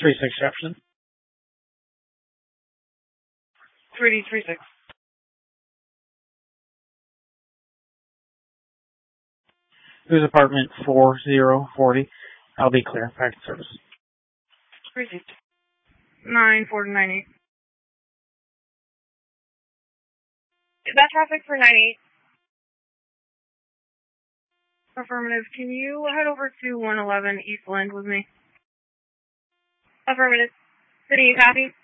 3-6 Jefferson. 3D36. Who's apartment 4040? I'll be clear. Packet service. Received. 9-4-9-8. Is that traffic for 9-8? Affirmative. Can you head over to 111 East Lend with me? Affirmative. City, you copy?